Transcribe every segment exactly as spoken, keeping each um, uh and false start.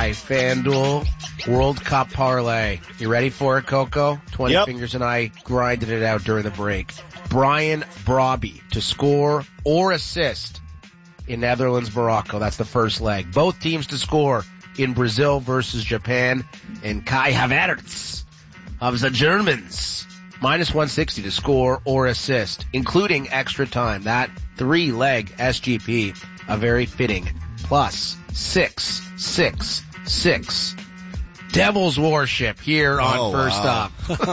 by FanDuel World Cup Parlay. You ready for it, Coco? twenty Yep. Fingers and I grinded it out during the break. Brian Brobby to score or assist in Netherlands, Morocco. That's the first leg. Both teams to score in Brazil versus Japan. And Kai Havertz of the Germans. minus one sixty to score or assist, including extra time. That three-leg S G P, a very fitting plus six, six, six. Devil's Worship here on oh, First wow.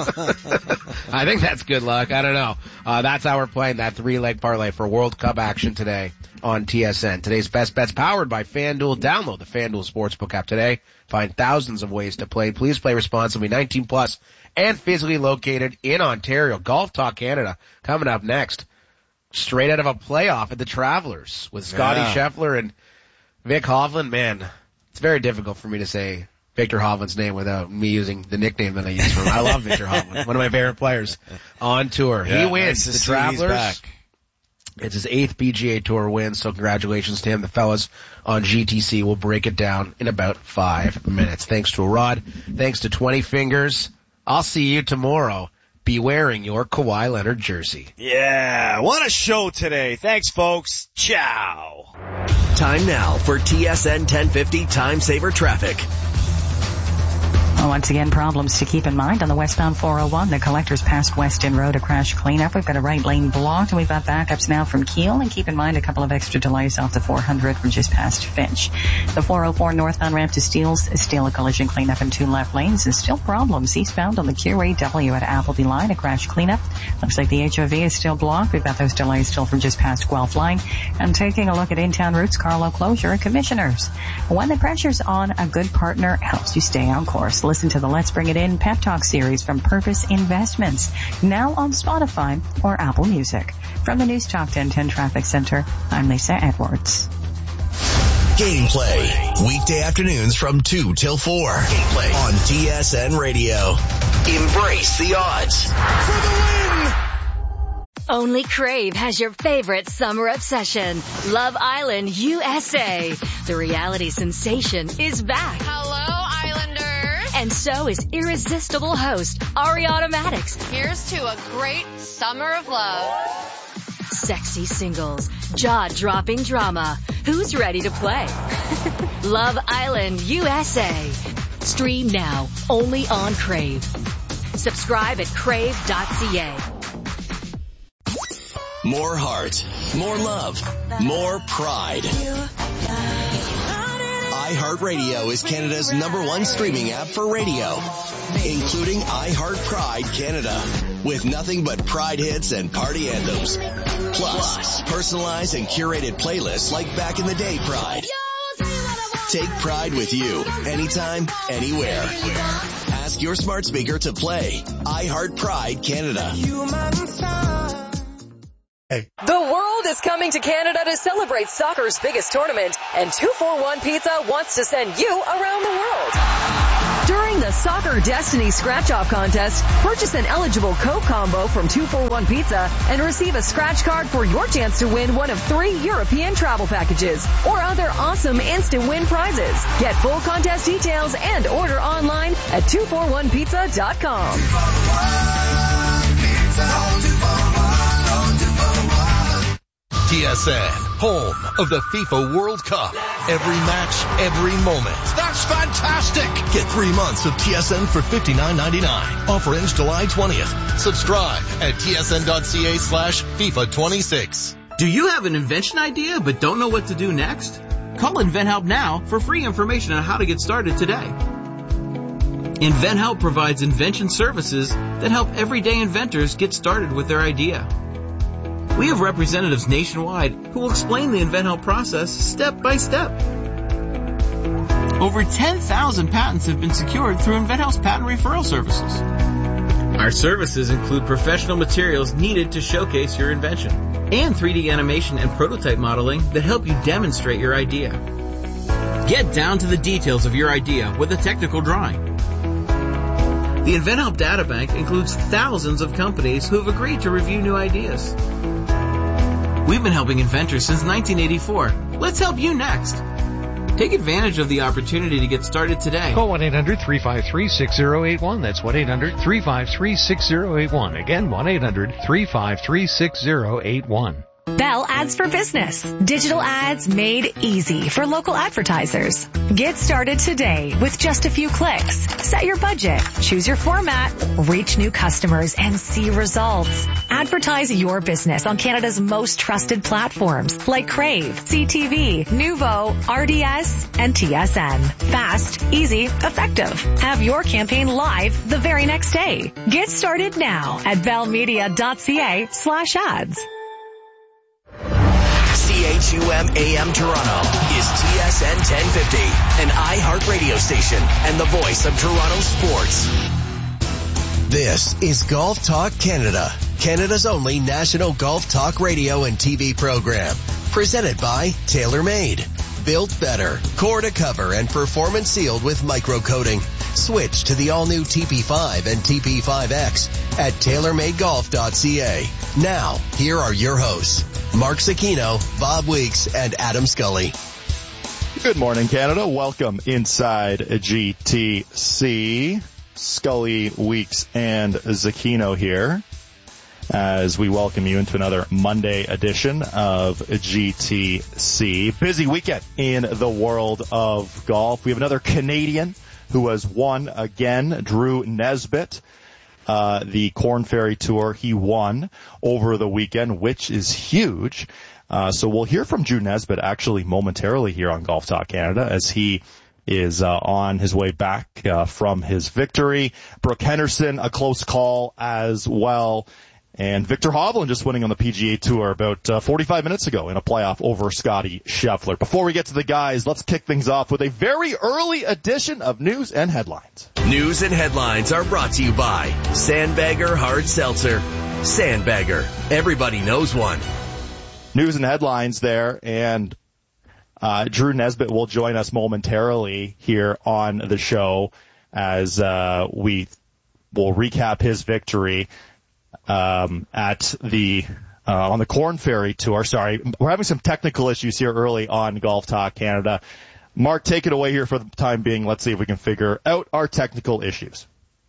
Up. I think that's good luck. I don't know. Uh, that's how we're playing that three-leg parlay for World Cup action today on T S N. Today's best bets powered by FanDuel. Download the FanDuel Sportsbook app today. Find thousands of ways to play. Please play responsibly. nineteen plus and physically located in Ontario. Golf Talk Canada coming up next. Straight out of a playoff at the Travelers with Scotty Yeah. Scheffler and Vic Hovland. Man, it's very difficult for me to say Victor Hovland's name without me using the nickname that I use for him. I love Victor Hovland, one of my favorite players on tour. Yeah, he wins nice to the see Travelers. he's back. It's his eighth P G A Tour win, so congratulations to him. The fellas on G T C will break it down in about five minutes. Thanks to Rod. Thanks to twenty Fingers. I'll see you tomorrow. Be wearing your Kawhi Leonard jersey. Yeah, what a show today. Thanks, folks. Ciao. Time now for T S N ten fifty Time Saver Traffic. Well, once again, problems to keep in mind on the westbound four oh one, the collectors past Weston Road, a crash cleanup. We've got a right lane blocked, and we've got backups now from Kiel. And keep in mind a couple of extra delays off the four hundred from just past Finch. The four oh four northbound ramp to Steeles is still a collision cleanup in two left lanes, and still problems eastbound on the Q A W at Appleby line, a crash cleanup. Looks like the H O V is still blocked. We've got those delays still from just past Guelph line. And taking a look at in-town routes, Carlo closure and Commissioners. When the pressure's on, a good partner helps you stay on course. Listen to the Let's Bring It In Pep Talk series from Purpose Investments, now on Spotify or Apple Music. From the News Talk ten ten Traffic Center, I'm Lisa Edwards. Gameplay, weekday afternoons from two till four. Gameplay on T S N Radio. Embrace the odds. For the win! Only Crave has your favorite summer obsession, Love Island U S A. The reality sensation is back. Hello, Islanders. And so is irresistible host Ariana Maddox. Here's to a great summer of love. Sexy singles, jaw-dropping drama. Who's ready to play? Love Island U S A. Stream now, only on Crave. Subscribe at crave dot c a. More heart, more love, more pride. iHeartRadio is Canada's number one streaming app for radio, including iHeart Pride Canada, with nothing but Pride hits and party anthems. Plus, personalized and curated playlists like Back in the Day Pride. Take Pride with you, anytime, anywhere. Ask your smart speaker to play iHeart Pride Canada. The world is coming to Canada to celebrate soccer's biggest tournament, and two forty-one Pizza wants to send you around the world. During the Soccer Destiny Scratch-Off Contest, purchase an eligible Coke combo from two forty-one Pizza and receive a scratch card for your chance to win one of three European travel packages or other awesome instant win prizes. Get full contest details and order online at two forty-one pizza dot com. T S N, home of the FIFA World Cup. Every match, every moment. That's fantastic! Get three months of T S N for fifty-nine ninety-nine. Offer ends July twentieth. Subscribe at T S N dot C A slash FIFA twenty-six. Do you have an invention idea but don't know what to do next? Call InventHelp now for free information on how to get started today. InventHelp provides invention services that help everyday inventors get started with their idea. We have representatives nationwide who will explain the InventHelp process step by step. Over ten thousand patents have been secured through InventHelp's patent referral services. Our services include professional materials needed to showcase your invention and three D animation and prototype modeling that help you demonstrate your idea. Get down to the details of your idea with a technical drawing. The InventHelp Databank includes thousands of companies who have agreed to review new ideas. We've been helping inventors since nineteen eighty-four. Let's help you next. Take advantage of the opportunity to get started today. Call one eight hundred three five three six zero eight one. That's one eight hundred three five three six zero eight one. Again, one eight hundred three five three six zero eight one. Bell Ads for Business. Digital ads made easy for local advertisers. Get started today with just a few clicks. Set your budget, choose your format, reach new customers, and see results. Advertise your business on Canada's most trusted platforms like Crave, C T V, Nuvo, R D S, and T S N. Fast, easy, effective. Have your campaign live the very next day. Get started now at bellmedia.ca slash ads. C H U M A M Toronto is T S N ten fifty, an iHeart radio station and the voice of Toronto sports. This is Golf Talk Canada, Canada's only national golf talk radio and T V program. Presented by TaylorMade. Built better, core to cover and performance sealed with micro-coating. Switch to the all-new T P five and T P five X at taylor made golf dot c a. Now, here are your hosts, Mark Zecchino, Bob Weeks, and Adam Scully. Good morning, Canada. Welcome inside G T C. Scully, Weeks, and Zecchino here as we welcome you into another Monday edition of G T C. Busy weekend in the world of golf. We have another Canadian who has won again, Drew Nesbitt. Uh, the Korn Ferry Tour, he won over the weekend, which is huge. Uh, so we'll hear from Drew Nesbitt actually momentarily here on Golf Talk Canada as he is uh, on his way back uh, from his victory. Brooke Henderson, a close call as well. And Victor Hovland just winning on the P G A Tour about uh, forty-five minutes ago in a playoff over Scotty Scheffler. Before we get to the guys, let's kick things off with a very early edition of News and Headlines. News and Headlines are brought to you by Sandbagger Hard Seltzer. Sandbagger. Everybody knows one. News and Headlines there, and uh Drew Nesbitt will join us momentarily here on the show as uh we will recap his victory um at the uh on the Korn Ferry Tour. Sorry, we're having some technical issues here early on Golf Talk Canada. Mark, take it away here for the time being. Let's see if we can figure out our technical issues.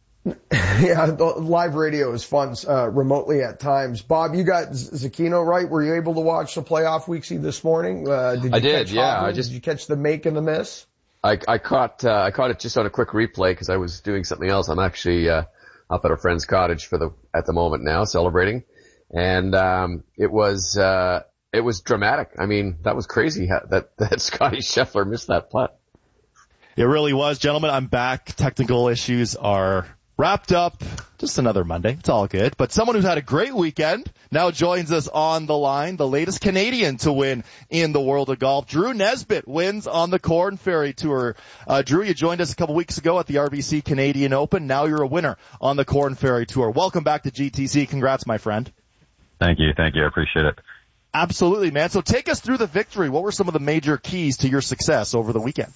Yeah, the live radio is fun uh, remotely at times. Bob, you got Zecchino right? Were you able to watch the playoff Weeksy this morning? Uh, did you I did, catch yeah. Hovland? I just did you catch the make and the miss? I, I caught uh, I caught it just on a quick replay because I was doing something else. I'm actually uh, up at a friend's cottage for the at the moment now, celebrating, and um, it was uh, it was dramatic. I mean, that was crazy how, that that Scotty Scheffler missed that putt. It really was, gentlemen. I'm back. Technical issues are wrapped up. Just another Monday. It's all good. But someone who's had a great weekend now joins us on the line. The latest Canadian to win in the world of golf. Drew Nesbitt wins on the Korn Ferry Tour. Uh, Drew, you joined us a couple weeks ago at the R B C Canadian Open. Now you're a winner on the Korn Ferry Tour. Welcome back to G T C. Congrats, my friend. Thank you. Thank you. I appreciate it. Absolutely, man. So take us through the victory. What were some of the major keys to your success over the weekend?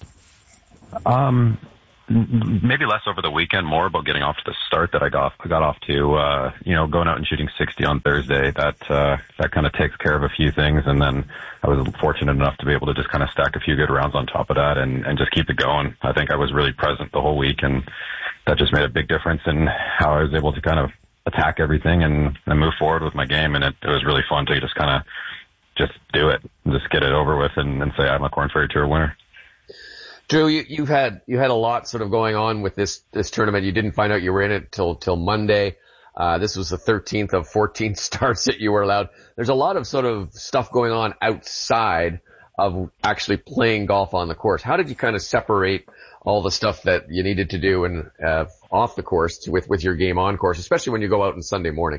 Um, maybe less over the weekend, more about getting off to the start that I got, I got off to, uh, you know, going out and shooting sixty on Thursday. That, uh, that kind of takes care of a few things. And then I was fortunate enough to be able to just kind of stack a few good rounds on top of that and, and just keep it going. I think I was really present the whole week, and that just made a big difference in how I was able to kind of attack everything and, and move forward with my game. And it, it was really fun to just kind of just do it and just get it over with and, and say I'm a Korn Ferry Tour winner. Drew, you, you had you had a lot sort of going on with this this tournament. You didn't find out you were in it till till Monday. Uh, this was the thirteenth of fourteen starts that you were allowed. There's a lot of sort of stuff going on outside of actually playing golf on the course. How did you kind of separate all the stuff that you needed to do and uh, off the course with with your game on course, especially when you go out on Sunday morning?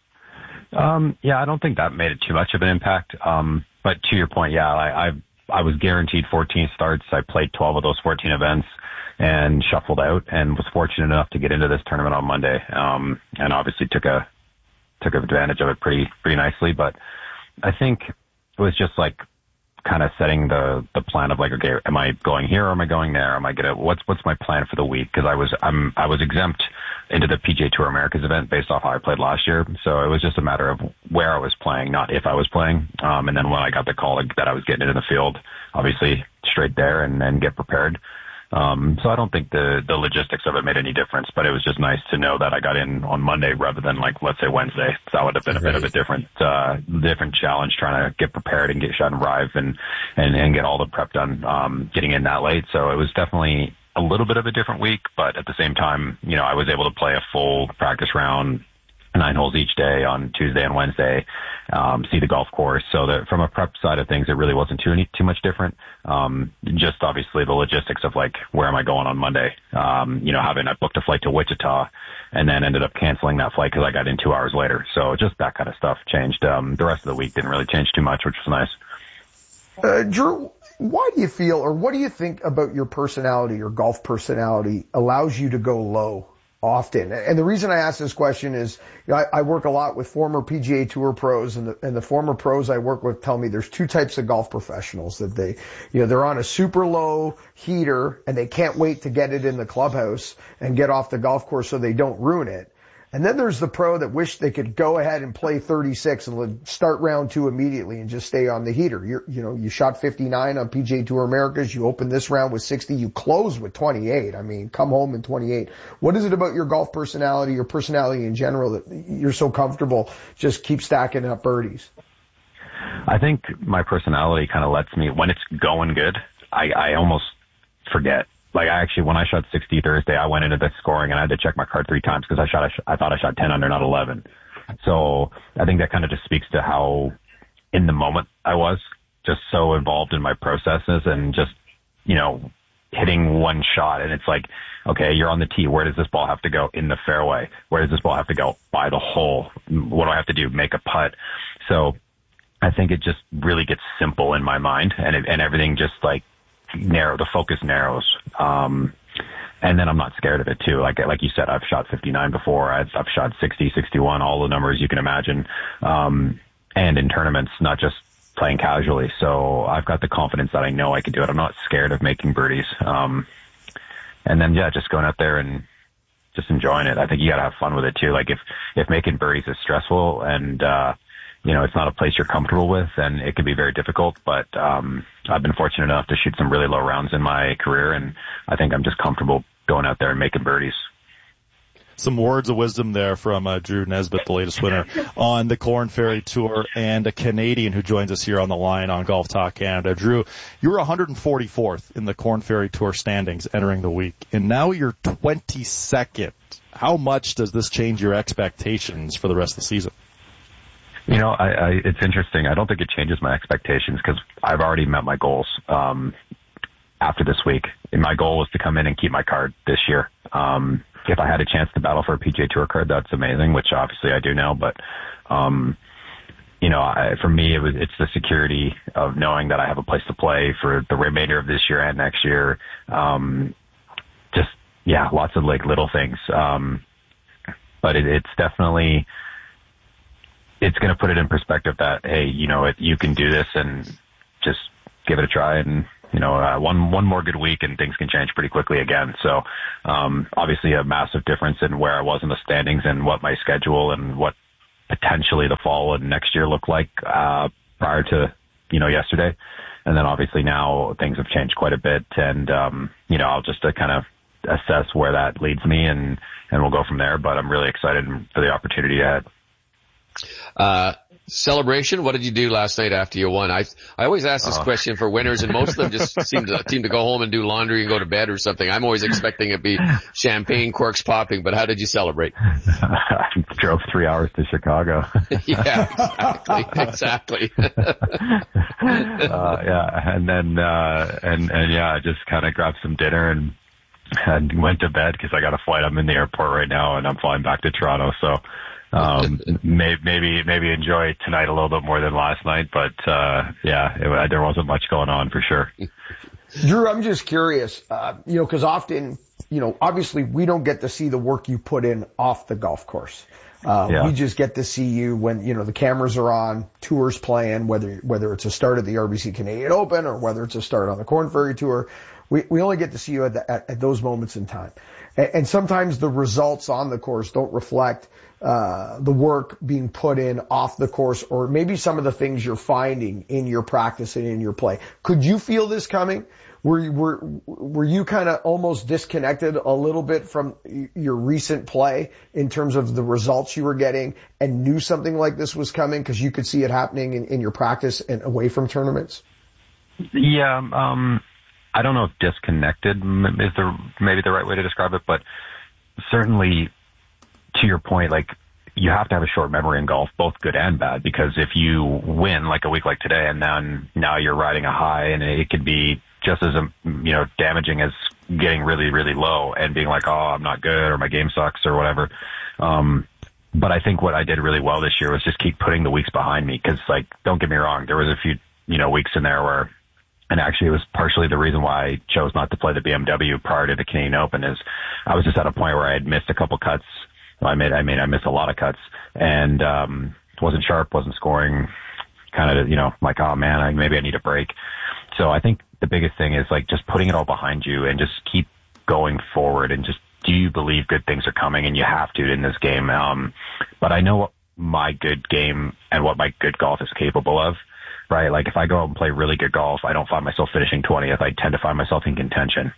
Um, yeah, I don't think that made it too much of an impact. Um, but to your point, yeah, I, I've I was guaranteed fourteen starts. I played twelve of those fourteen events and shuffled out and was fortunate enough to get into this tournament on Monday. Um, and obviously took a, took advantage of it pretty, pretty nicely. But I think it was just like kind of setting the, the plan of like, okay, am I going here or am I going there? Am I gonna, what's, what's my plan for the week? Cause I was, I'm, I was exempt into the P G A Tour Americas event based off how I played last year. So it was just a matter of where I was playing, not if I was playing. Um, and then when I got the call that I was getting into the field, obviously straight there and, and get prepared. Um, so I don't think the, the logistics of it made any difference, but it was just nice to know that I got in on Monday rather than like, let's say Wednesday. So that would have been a right. bit of a different, uh, different challenge trying to get prepared and get shot and arrive and, and, and get all the prep done, um, getting in that late. So it was definitely a little bit of a different week, but at the same time, you know, I was able to play a full practice round, nine holes each day on Tuesday and Wednesday, um, see the golf course. So that from a prep side of things, it really wasn't too too much different. Um, just obviously the logistics of like, where am I going on Monday? Um, you know, having I booked a flight to Wichita and then ended up canceling that flight because I got in two hours later. So just that kind of stuff changed. Um, the rest of the week didn't really change too much, which was nice. Uh, Drew, why do you feel, or what do you think about your personality, your golf personality allows you to go low often? And the reason I ask this question is, you know, I, I work a lot with former P G A Tour pros, and the, and the former pros I work with tell me there's two types of golf professionals that they, you know, they're on a super low heater and they can't wait to get it in the clubhouse and get off the golf course so they don't ruin it. And then there's the pro that wish they could go ahead and play thirty-six and start round two immediately and just stay on the heater. You're, you know, you shot fifty-nine on P G A Tour Americas. You open this round with sixty. You close with twenty-eight. I mean, come home in twenty-eight. What is it about your golf personality, your personality in general, that you're so comfortable just keep stacking up birdies? I think my personality kind of lets me, when it's going good, I, I almost forget. Like I actually, when I shot sixty Thursday, I went into the scoring and I had to check my card three times because I shot, I, sh- I thought I shot ten under, not eleven. So I think that kind of just speaks to how in the moment I was, just so involved in my processes and just, you know, hitting one shot. And it's like, okay, you're on the tee. Where does this ball have to go? In the fairway. Where does this ball have to go? By the hole. What do I have to do? Make a putt. So I think it just really gets simple in my mind, and it, and everything just like, narrow, the focus narrows. Um, and then I'm not scared of it too. Like, like you said, I've shot fifty-nine before. I've, I've shot sixty, sixty-one, all the numbers you can imagine. Um, and in tournaments, not just playing casually. So I've got the confidence that I know I can do it. I'm not scared of making birdies. Um, and then, yeah, just going out there and just enjoying it. I think you gotta have fun with it too. Like if, if making birdies is stressful and, uh, you know, it's not a place you're comfortable with, and it can be very difficult, but, um, I've been fortunate enough to shoot some really low rounds in my career, and I think I'm just comfortable going out there and making birdies. Some words of wisdom there from uh, Drew Nesbitt, the latest winner on the Korn Ferry Tour, and a Canadian who joins us here on the line on Golf Talk Canada. Drew, you were one hundred forty-fourth in the Korn Ferry Tour standings entering the week, and now you're twenty-second. How much does this change your expectations for the rest of the season? You know, I, I, it's interesting. I don't think it changes my expectations because I've already met my goals, um, after this week. And my goal was to come in and keep my card this year. Um, if I had a chance to battle for a P G A Tour card, that's amazing, which obviously I do now. But, um, you know, I, for me, it was, it's the security of knowing that I have a place to play for the remainder of this year and next year. Um, just, yeah, lots of like little things. Um, but it, it's definitely, it's going to put it in perspective that, hey, you know, it, you can do this and just give it a try. And, you know, uh, one, one more good week and things can change pretty quickly again. So, um, obviously a massive difference in where I was in the standings and what my schedule and what potentially the fall and next year look like, uh, prior to, you know, yesterday. And then obviously now things have changed quite a bit. And, um, you know, I'll just uh, kind of assess where that leads me and, and we'll go from there. But I'm really excited for the opportunity ahead. Uh, celebration. What did you do last night after you won? I I always ask this uh, question for winners, and most of them just seem to seem to go home and do laundry and go to bed or something. I'm always expecting it to be champagne corks popping. But how did you celebrate? I drove three hours to Chicago. Yeah, exactly, exactly. uh, yeah, and then uh, and and yeah, I just kind of grabbed some dinner and and went to bed because I got a flight. I'm in the airport right now, and I'm flying back to Toronto. So. um, maybe, maybe, maybe enjoy tonight a little bit more than last night, but, uh, yeah, it, there wasn't much going on for sure. Drew, I'm just curious, uh, you know, cause often, you know, obviously we don't get to see the work you put in off the golf course. Uh, yeah. We just get to see you when, you know, the cameras are on, tours playing, whether, whether it's a start at the R B C Canadian Open or whether it's a start on the Korn Ferry Tour. we, we only get to see you at, the, at, at those moments in time. And, and sometimes the results on the course don't reflect uh the work being put in off the course, or maybe some of the things you're finding in your practice and in your play. Could you feel this coming? Were you, were, were you kind of almost disconnected a little bit from your recent play in terms of the results you were getting, and knew something like this was coming because you could see it happening in, in your practice and away from tournaments? Yeah, um, I don't know if disconnected is the maybe the right way to describe it, but certainly to your point, like, you have to have a short memory in golf, both good and bad, because if you win like a week like today and then now you're riding a high, and it could be just as, you know, damaging as getting really, really low and being like, oh, I'm not good, or my game sucks, or whatever. Um, but I think what I did really well this year was just keep putting the weeks behind me, because, like, don't get me wrong, there was a few, you know, weeks in there where, and actually it was partially the reason why I chose not to play the B M W prior to the Canadian Open, is I was just at a point where I had missed a couple cuts. I made, I mean, I missed a lot of cuts, and, um, wasn't sharp, wasn't scoring, kind of, you know, like, oh man, I, maybe I need a break. So I think the biggest thing is, like, just putting it all behind you and just keep going forward, and just, do you believe good things are coming? And you have to in this game. Um, but I know what my good game and what my good golf is capable of, right? Like, if I go out and play really good golf, I don't find myself finishing twentieth. I tend to find myself in contention.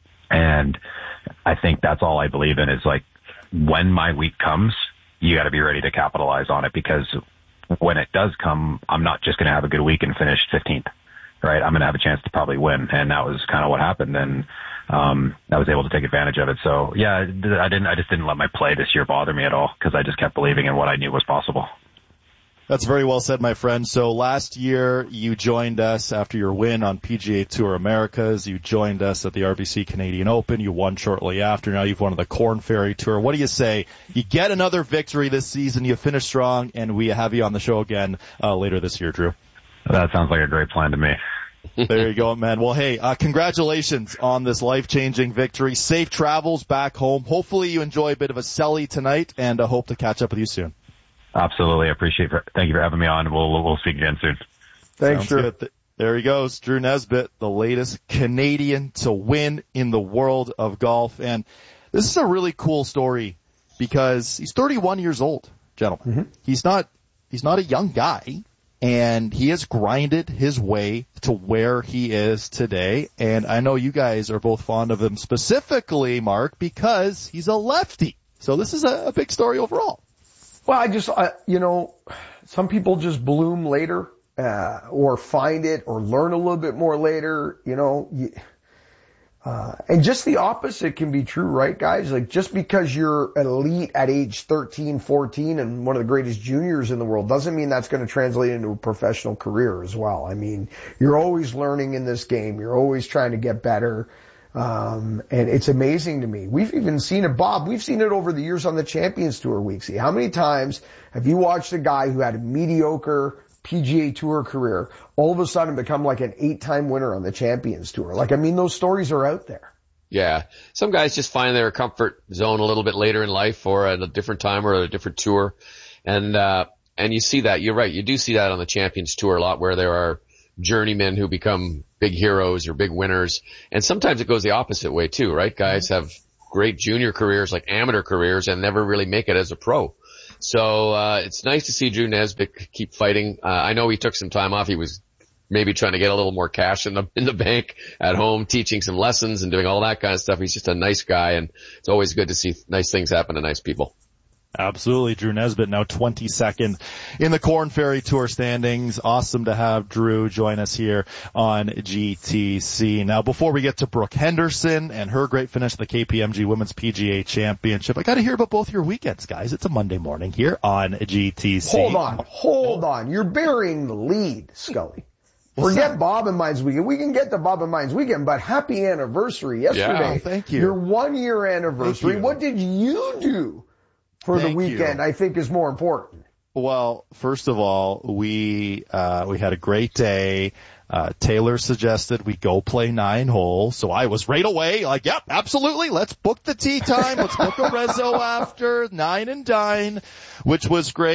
And I think that's all I believe in, is, like, when my week comes, you got to be ready to capitalize on it, because when it does come, I'm not just going to have a good week and finish fifteenth, right? I'm going to have a chance to probably win. And that was kind of what happened. And, um, I was able to take advantage of it. So yeah, I didn't, I just didn't let my play this year bother me at all, because I just kept believing in what I knew was possible. That's very well said, my friend. So last year you joined us after your win on P G A Tour Americas. You joined us at the R B C Canadian Open. You won shortly after. Now you've won the Korn Ferry Tour. What do you say? You get another victory this season. You finish strong, and we have you on the show again uh, later this year, Drew. That sounds like a great plan to me. There you go, man. Well, hey, uh, congratulations on this life-changing victory. Safe travels back home. Hopefully you enjoy a bit of a celly tonight, and I uh, hope to catch up with you soon. Absolutely. I appreciate it. Thank you for having me on. We'll, we'll speak again soon. Thanks, Drew. There he goes. Drew Nesbitt, the latest Canadian to win in the world of golf. And this is a really cool story, because he's thirty-one years old, gentlemen. Mm-hmm. He's not, he's not a young guy, and he has grinded his way to where he is today. And I know you guys are both fond of him, specifically, Mark, because he's a lefty. So this is a, a big story overall. Well, I just, uh, you know, some people just bloom later, uh, or find it, or learn a little bit more later, you know, you, uh, and just the opposite can be true, right, guys? Like, just because you're elite at age thirteen, fourteen and one of the greatest juniors in the world doesn't mean that's going to translate into a professional career as well. I mean, you're always learning in this game. You're always trying to get better. Um, and it's amazing to me. We've even seen it, Bob, we've seen it over the years on the Champions Tour week. See, how many times have you watched a guy who had a mediocre P G A Tour career all of a sudden become like an eight-time winner on the Champions Tour? Like, I mean, those stories are out there. Yeah. Some guys just find their comfort zone a little bit later in life, or at a different time, or at a different tour. And, uh, and you see that. You're right. You do see that on the Champions Tour a lot, where there are journeymen who become big heroes or big winners. And sometimes it goes the opposite way too, right? Guys have great junior careers, like amateur careers, and never really make it as a pro. So, uh, it's nice to see Drew Nesbitt keep fighting. Uh, I know he took some time off. He was maybe trying to get a little more cash in the, in the bank at home, teaching some lessons and doing all that kind of stuff. He's just a nice guy, and it's always good to see nice things happen to nice people. Absolutely. Drew Nesbitt now twenty-second in the Korn Ferry Tour standings. Awesome to have Drew join us here on G T C. Now, before we get to Brooke Henderson and her great finish at the K P M G Women's P G A Championship, I got to hear about both your weekends, guys. It's a Monday morning here on G T C. Hold on. Hold on. You're burying the lead, Scully. Forget Bob and Mine's weekend. We can get to Bob and Mine's weekend, but happy anniversary yesterday. Yeah, thank you. Your one year anniversary. What did you do for Thank the weekend? you. I think is more important. Well, first of all, we, uh, we had a great day. Uh, Taylor suggested we go play nine holes. So I was right away like, yep, absolutely. Let's book the tee time. Let's book a rezo after nine and dine, which was great.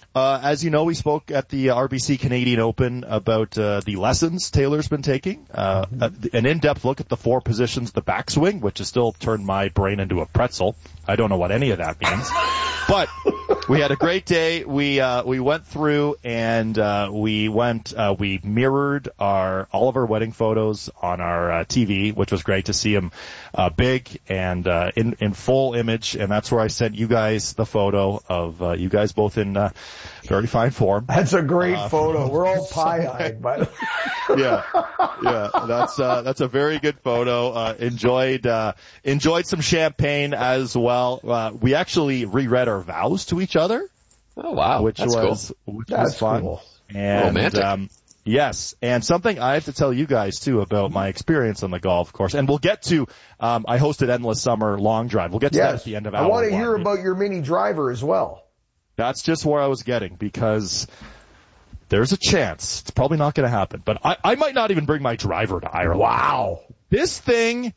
Uh, as you know, we spoke at the R B C Canadian Open about uh, the lessons Taylor's been taking, uh, mm-hmm. an in-depth look at the four positions, the backswing, which has still turned my brain into a pretzel. I don't know what any of that means. But we had a great day. We uh, we went through and uh, we went uh, we mirrored our all of our wedding photos on our uh, T V, which was great to see them uh, big and uh, in in full image. And that's where I sent you guys the photo of uh, you guys both in uh, very fine form. That's a great uh, photo. We're all pie-eyed, by the way. Yeah, yeah. That's uh, that's a very good photo. Uh, enjoyed uh, enjoyed some champagne as well. Uh, we actually reread our vows to each other. Oh wow, which that's was cool. which that's was fun. Cool. And, romantic. Um, yes, and something I have to tell you guys too about my experience on the golf course. And we'll get to. Um, I hosted Endless Summer Long Drive. We'll get to yes. that at the end of I hour want to one. hear about your mini driver as well. That's just where I was getting because there's a chance. It's probably not going to happen, but I, I might not even bring my driver to Ireland. Wow. This thing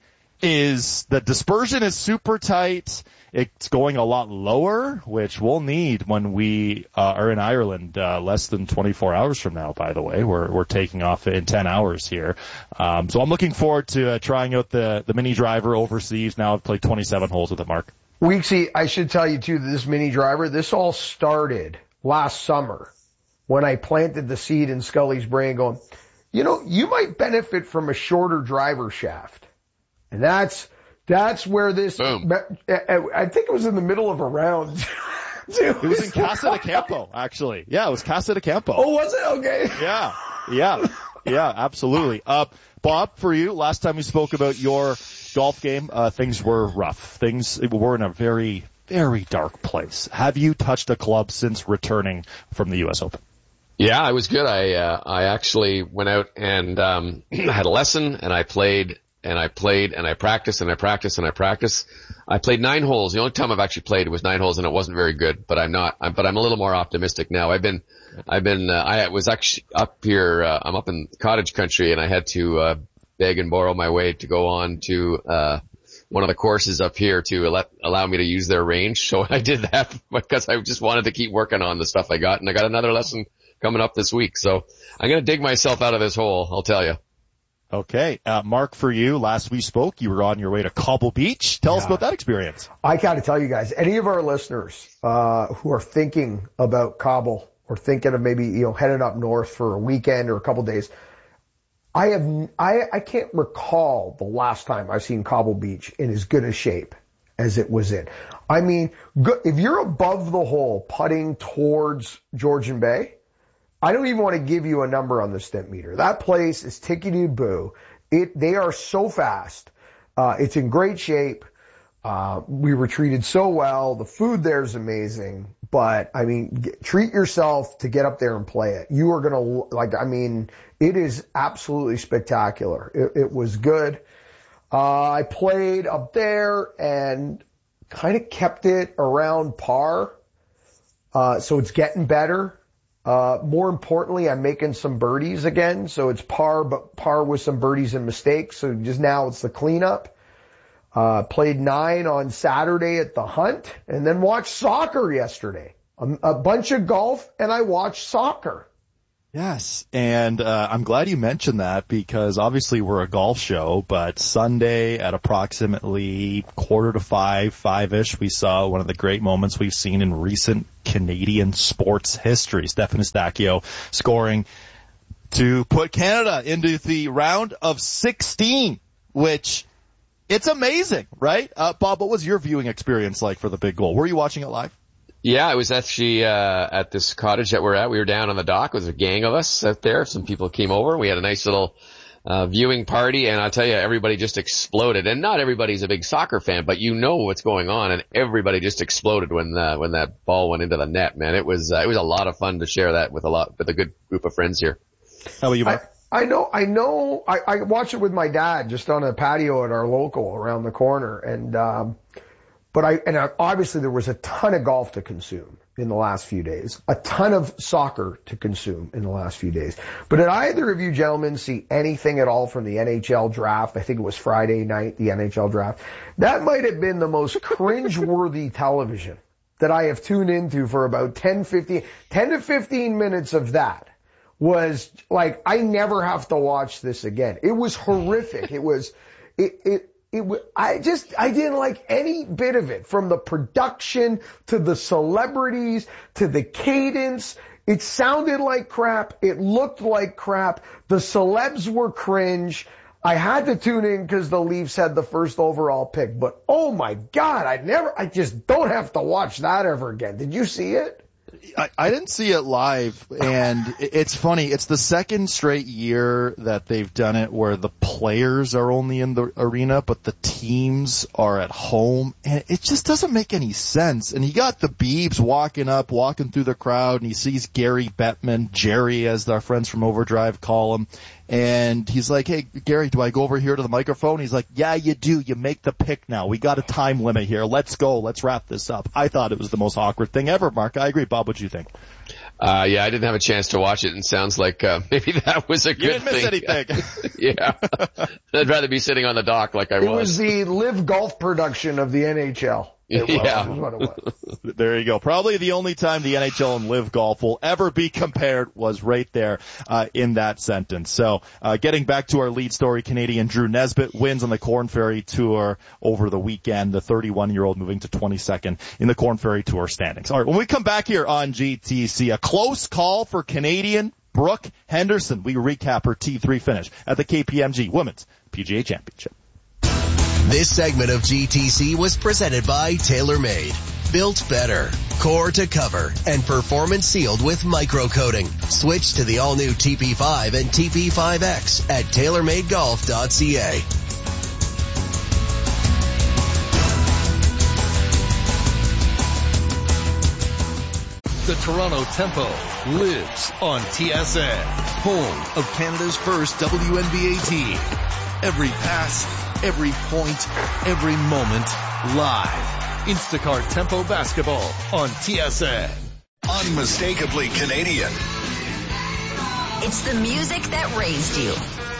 is, the dispersion is super tight. It's going a lot lower, which we'll need when we uh, are in Ireland uh, less than twenty-four hours from now, by the way. We're we're taking off in ten hours here. Um, so I'm looking forward to uh, trying out the, the mini driver overseas. Now I've played twenty-seven holes with it, Mark. Weeksy, I should tell you too, this mini driver, this all started last summer when I planted the seed in Scully's brain going, you know, you might benefit from a shorter driver shaft. And that's, that's where this, Boom. I think it was in the middle of a round. It was in Casa de Campo, actually. Yeah, it was Casa de Campo. Oh, was it? Okay. Yeah, yeah, yeah, absolutely. Uh, Bob, for you, last time we spoke about your golf game, uh, things were rough. Things were in a very, very dark place. Have you touched a club since returning from the U S Open? Yeah, I was good. I, uh, I actually went out and, um, had a lesson and I played and I played and I practiced and I practiced and I practiced. I played nine holes. The only time I've actually played was nine holes and it wasn't very good, but I'm not, I'm, but I'm a little more optimistic now. I've been, I've been, uh, I was actually up here, uh, I'm up in cottage country and I had to, uh, beg and borrow my way to go on to, uh, one of the courses up here to let, allow me to use their range. So I did that because I just wanted to keep working on the stuff I got and I got another lesson coming up this week. So I'm going to dig myself out of this hole, I'll tell you. Okay. Uh, Mark, for you, last we spoke, you were on your way to Cobble Beach. Tell yeah. us about that experience. I got to tell you guys, any of our listeners, uh, who are thinking about Cobble or thinking of maybe, you know, heading up north for a weekend or a couple days, I have, I, I can't recall the last time I've seen Cobble Beach in as good a shape as it was in. I mean, if you're above the hole putting towards Georgian Bay, I don't even want to give you a number on the stimp meter. That place is tickety-boo. It, they are so fast. Uh, it's in great shape. Uh, we were treated so well. The food there is amazing. But, I mean, get, treat yourself to get up there and play it. You are going to, like, I mean, it is absolutely spectacular. It, it was good. Uh, I played up there and kind of kept it around par. Uh, so it's getting better. Uh, more importantly, I'm making some birdies again. So it's par, but par with some birdies and mistakes. So just now it's the cleanup. Uh, played nine on Saturday at the Hunt and then watched soccer yesterday. A, a bunch of golf and I watched soccer. Yes, and uh, I'm glad you mentioned that because obviously we're a golf show, but Sunday at approximately quarter to five, five-ish, we saw one of the great moments we've seen in recent Canadian sports history. Stefan Eustáquio scoring to put Canada into the round of sixteen, which it's amazing, right? Uh, Bob, what was your viewing experience like for the big goal? Were you watching it live? Yeah, I was actually uh at this cottage that we're at. We were down on the dock. It was a gang of us out there. Some people came over. We had a nice little uh viewing party, and I'll tell you, everybody just exploded. And not everybody's a big soccer fan, but you know what's going on, and everybody just exploded when uh, when that ball went into the net, man. It was uh, it was a lot of fun to share that with a lot with a good group of friends here. How about you, Mark? I, I know, I know, I, I watched it with my dad just on a patio at our local around the corner, and um But I, and obviously there was a ton of golf to consume in the last few days, a ton of soccer to consume in the last few days. But did either of you gentlemen see anything at all from the N H L draft? I think it was Friday night, the N H L draft. That might have been the most cringe-worthy television that I have tuned into for about ten, fifteen, ten to fifteen minutes of that was like, I never have to watch this again. It was horrific. It was, it, it, it, I just, I didn't like any bit of it, from the production to the celebrities to the cadence. It sounded like crap. It looked like crap. The celebs were cringe. I had to tune in because the Leafs had the first overall pick, but oh my God, I never, I just don't have to watch that ever again. Did you see it? I, I didn't see it live, and it's funny. It's the second straight year that they've done it where the players are only in the arena, but the teams are at home, and it just doesn't make any sense. And you got the Beebs walking up, walking through the crowd, and he sees Gary Bettman, Jerry, as our friends from Overdrive call him. And he's like, hey, Gary, do I go over here to the microphone? He's like, yeah, you do. You make the pick now. We got a time limit here. Let's go. Let's wrap this up. I thought it was the most awkward thing ever, Mark. I agree. Bob, what do you think? Uh, yeah, I didn't have a chance to watch it, and sounds like uh, maybe that was a good thing. You didn't thing. miss anything. Yeah. I'd rather be sitting on the dock like I was. It was the Live Golf production of the N H L. It yeah. was, what it was. There you go. Probably the only time the N H L and Live Golf will ever be compared was right there uh, in that sentence. So uh, getting back to our lead story, Canadian Drew Nesbitt wins on the Corn Ferry Tour over the weekend. The thirty-one-year-old moving to twenty-second in the Corn Ferry Tour standings. All right, when we come back here on G T C, a close call for Canadian Brooke Henderson. We recap her T three finish at the K P M G Women's P G A Championship. This segment of G T C was presented by TaylorMade. Built better, core to cover, and performance sealed with microcoating. Switch to the all-new T P five and T P five X at tailor made golf dot c a. The Toronto Tempo lives on T S N, home of Canada's first W N B A team. Every pass, every point, every moment, live. Instacart Tempo Basketball on T S N. Unmistakably Canadian. It's the music that raised you.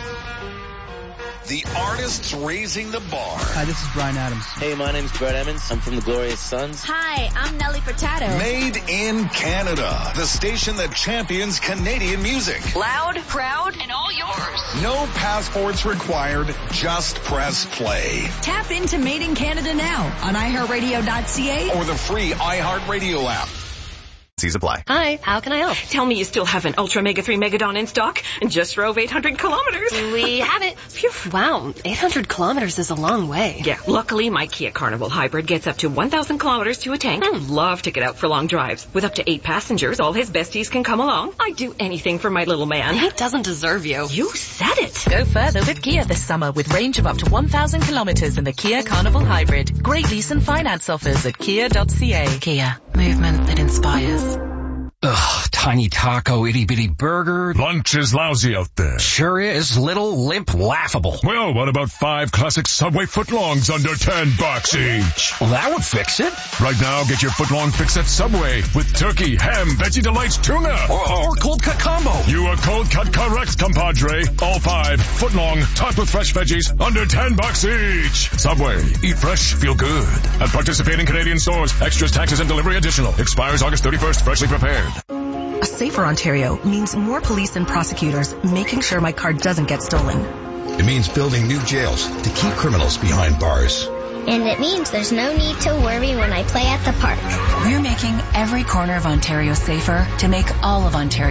The artists raising the bar. Hi, this is Bryan Adams. Hey, my name's Brett Emmons. I'm from the Glorious Sons. Hi, I'm Nelly Furtado. Made in Canada. The station that champions Canadian music. Loud, proud, and all yours. No passports required. Just press play. Tap into Made in Canada now on i heart radio dot c a or the free iHeartRadio app. Seas apply. Hi, how can I help? Tell me you still have an Ultra Mega three Megadon in stock and just drove eight hundred kilometers. We have it. Phew. Wow, eight hundred kilometers is a long way. Yeah, luckily my Kia Carnival Hybrid gets up to one thousand kilometers to a tank. Hmm. Love to get out for long drives. With up to eight passengers, all his besties can come along. I'd do anything for my little man. He doesn't deserve you. You said it. Go further with Kia this summer with range of up to one thousand kilometers in the Kia Carnival Hybrid. Great lease and finance offers at kia dot c a. Kia, movement that inspires. Ugh, tiny taco, itty bitty burger. Lunch is lousy out there. Sure is. Little, limp, laughable. Well, what about five classic Subway footlongs under ten bucks each? Well, that would fix it. Right now, get your footlong fix at Subway with turkey, ham, veggie delights, tuna. Or, or cold cut combo. You are cold cut correct, compadre. All five footlong, topped with fresh veggies, under ten bucks each. Subway. Eat fresh, feel good. At participating Canadian stores. Extras, taxes, and delivery additional. Expires August thirty-first. Freshly prepared. A safer Ontario means more police and prosecutors making sure my car doesn't get stolen. It means building new jails to keep criminals behind bars. And it means there's no need to worry when I play at the park. We're making every corner of Ontario safer to make all of Ontario